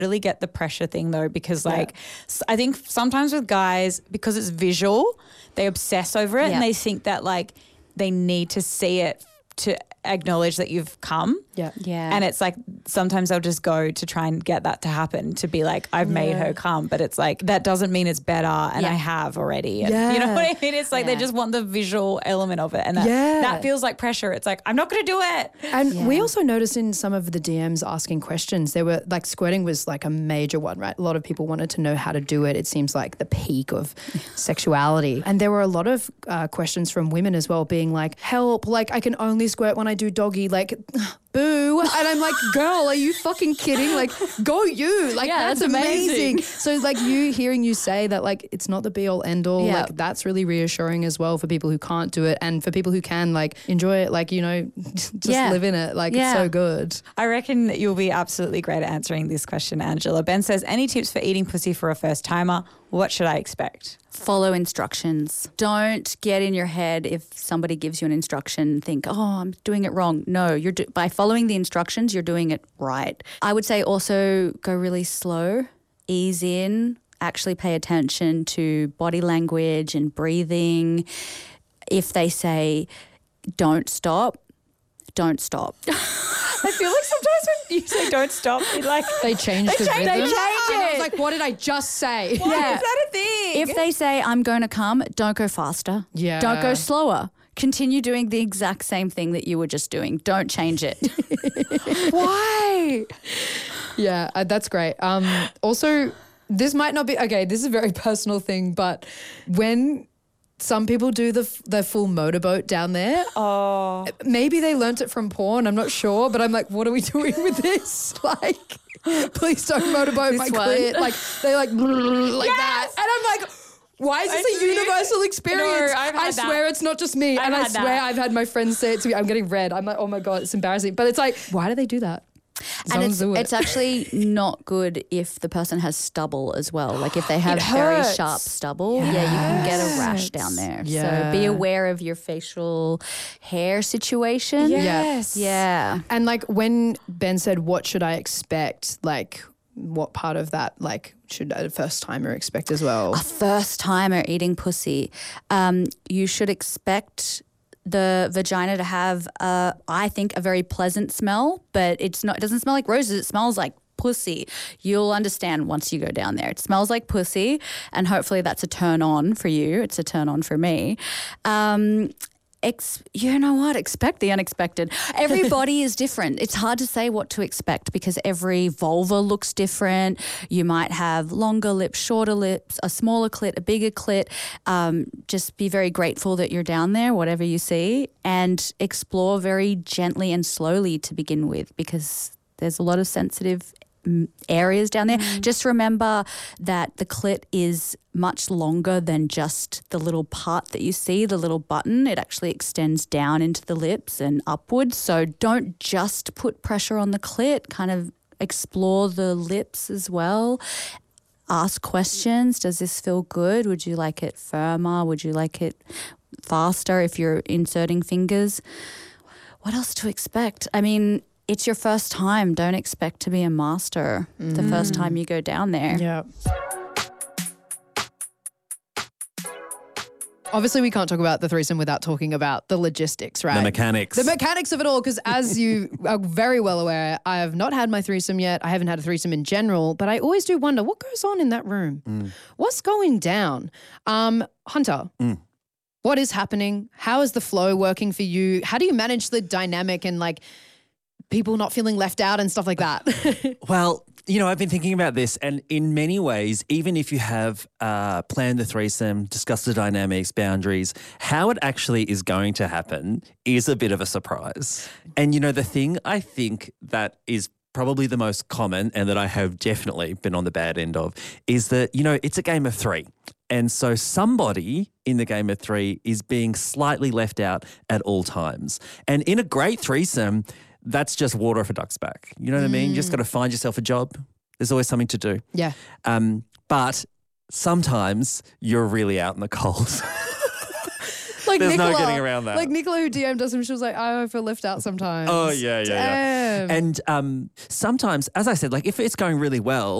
really get the pressure thing though, because like I think sometimes with guys, because it's visual, they obsess over it and they think that like they need to see it to acknowledge that you've come. Yeah. And it's like sometimes they'll just go to try and get that to happen, to be like, I've made her come. But it's like, that doesn't mean it's better and I have already. And you know what I mean? It's like they just want the visual element of it. And that feels like pressure. It's like, I'm not going to do it. And we also noticed in some of the DMs asking questions, there were like squirting was like a major one, right? A lot of people wanted to know how to do it. It seems like the peak of sexuality. And there were a lot of questions from women as well being like, help, like I can only squirt when I do doggy, like boo. And I'm like, girl, are you fucking kidding? Like, go you. Like, that's amazing. So like hearing you say that, like, it's not the be all end all, like that's really reassuring as well for people who can't do it, and for people who can, like, enjoy it, like, you know, just live in it. Like, it's so good. I reckon you'll be absolutely great at answering this question, Angela. Ben says, any tips for eating pussy for a first timer? What should I expect? Follow instructions. Don't get in your head if somebody gives you an instruction and think, oh, I'm doing it wrong. No, by following the instructions, you're doing it right. I would say also go really slow, ease in, actually pay attention to body language and breathing. If they say, don't stop, don't stop. I feel like sometimes when you say don't stop, it like they change the rhythm. They change it. I was like, what did I just say? Why is that a thing? If they say, I'm going to come, don't go faster. Yeah. Don't go slower. Continue doing the exact same thing that you were just doing. Don't change it. Why? Yeah, that's great. Also, this might not be, okay, this is a very personal thing, but when some people do the full motorboat down there. Oh. Maybe they learnt it from porn. I'm not sure. But I'm like, what are we doing with this? Like, please don't motorboat my clit. Like, they like that. And I'm like, why is this a universal experience? No, I swear it's not just me. And I swear I've had my friends say it to me. I'm getting red. I'm like, oh my God, it's embarrassing. But it's like, why do they do that? And it's actually not good if the person has stubble as well. Like if they have very sharp stubble, you can get a rash down there. Yeah. So be aware of your facial hair situation. Yes. Yeah. And like when Ben said, what should I expect? Like what part of that like should a first timer expect as well? A first timer eating pussy. You should expect the vagina to have, I think, a very pleasant smell, but it doesn't smell like roses. It smells like pussy. You'll understand once you go down there. It smells like pussy, and hopefully that's a turn on for you. It's a turn on for me. You know what? Expect the unexpected. Everybody is different. It's hard to say what to expect because every vulva looks different. You might have longer lips, shorter lips, a smaller clit, a bigger clit. Just be very grateful that you're down there, whatever you see, and explore very gently and slowly to begin with because there's a lot of sensitive areas down there. Just remember that the clit is much longer than just the little part that you see, the little button. It actually extends down into the lips and upwards. So don't just put pressure on the clit, kind of explore the lips as well. Ask questions. Does this feel good? Would you like it firmer? Would you like it faster if you're inserting fingers? What else to expect? I mean, it's your first time. Don't expect to be a master the first time you go down there. Yeah. Obviously, we can't talk about the threesome without talking about the logistics, right? The mechanics. The mechanics of it all, because as you are very well aware, I have not had my threesome yet. I haven't had a threesome in general, but I always do wonder what goes on in that room. What's going down? Hunter, what is happening? How is the flow working for you? How do you manage the dynamic and like people not feeling left out and stuff like that? Well, you know, I've been thinking about this, and in many ways, even if you have planned the threesome, discussed the dynamics, boundaries, how it actually is going to happen is a bit of a surprise. And, you know, the thing I think that is probably the most common and that I have definitely been on the bad end of is that, you know, it's a game of three. And so somebody in the game of three is being slightly left out at all times. And in a great threesome, that's just water off a duck's back. You know what I mean? You just got to find yourself a job. There's always something to do. Yeah. But sometimes you're really out in the cold. like There's Nicola, no getting around that. Like Nicola who DM'd us and she was like, I feel left out sometimes. Oh, yeah. Damn. And sometimes, as I said, like if it's going really well,